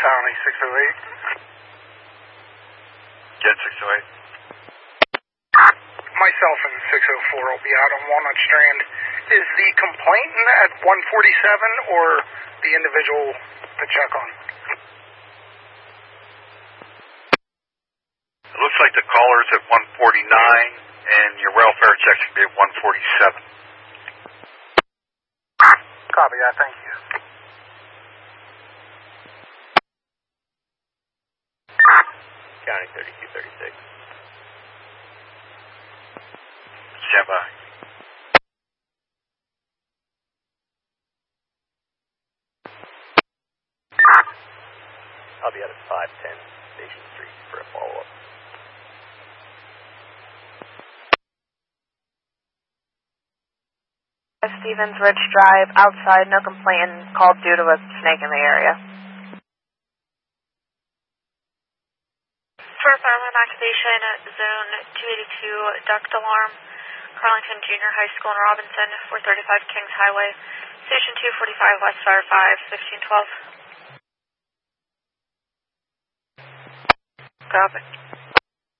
County 608. Jet 608. Myself and 604 will be out on Walnut Strand. Is the complainant at 147 or the individual to check on? It looks like the caller's at 149, and your welfare check should be at 147. Copy that, thank you. County 3236. Stand by. I'll be out at 510 Station Street for a follow-up. Stevens Ridge Drive, outside, no complaint, called due to a snake in the area. Fire alarm activation at zone 282 duct alarm, Carlington Junior High School in Robinson, 435 Kings Highway, Station 245 West Fire 5, 1512. Copy.